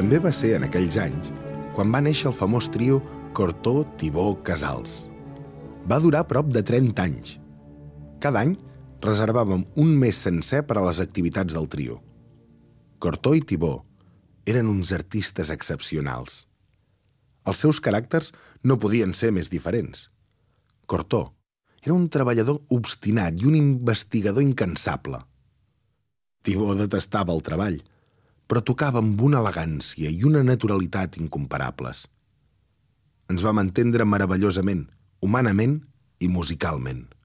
També va ser en aquells anys quan va néixer el famós trio Cortó, Tibó, Casals. Va durar prop de 30 anys. Cada any reservàvem un mes sencer per a les activitats del trio. Cortó i Tibó eren uns artistes excepcionals. Els seus caràcters no podien ser més diferents. Cortó era un treballador obstinat i un investigador incansable. Tibó detestava el treball, però tocava amb una elegància i una naturalitat incomparables. Ens vam entendre meravellosament, humanament i musicalment.